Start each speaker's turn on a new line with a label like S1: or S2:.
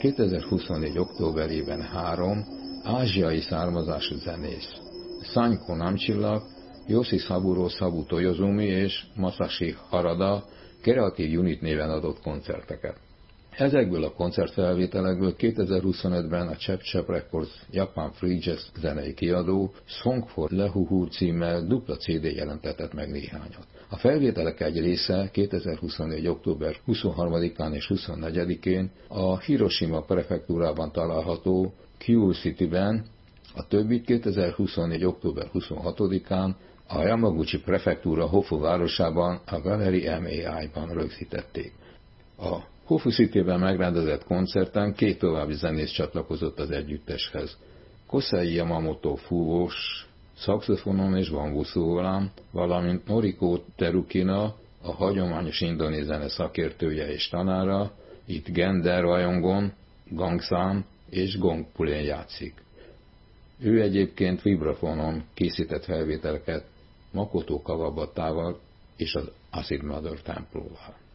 S1: 2024. októberében három ázsiai származású zenész, Sanko Namcsilak, Yoshi Saburo Sabu Toyozumi és Masashi Harada Creative Unit néven adott koncerteket. Ezekből a koncertfelvételekből 2025-ben a Chep Chep Records Japan Free Jazz zenei kiadó Song for Lehuhur címmel dupla CD jelentetett meg néhányat. A felvételek egy része 2024. október 23-án és 24-én a Hiroshima prefektúrában található Kyūshū Cityben, a többit 2024. október 26-án a Yamaguchi prefektúra Hofu városában, a Gallery MAI-ban rögzítették. A Hofu Cityben megrendezett koncerten két további zenész csatlakozott az együtteshez. Kosei Yamamoto fúvós, szaxofonon és bambuszólán, valamint Noriko Terukina, a hagyományos indonéz zene szakértője és tanára, itt Gender Rajongon, gangszám és gongpulén játszik. Ő egyébként vibrafonon készített felvételeket Makoto Kawabatával és az Acid Mother Temple-val.